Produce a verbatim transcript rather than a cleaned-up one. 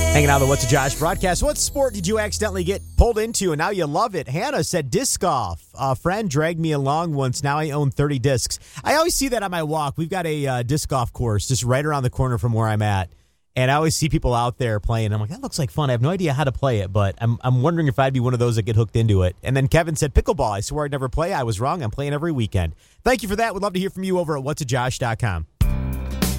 Hanging out on the What's a Josh broadcast. What sport did you accidentally get pulled into and now you love it? Hannah said disc golf. A friend dragged me along once. Now I own thirty discs. I always see that on my walk. We've got a uh, disc golf course just right around the corner from where I'm at. And I always see people out there playing. I'm like, that looks like fun. I have no idea how to play it, but I'm I'm wondering if I'd be one of those that get hooked into it. And then Kevin said pickleball. I swear I'd never play. I was wrong. I'm playing every weekend. Thank you for that. We'd love to hear from you over at what's a josh dot com.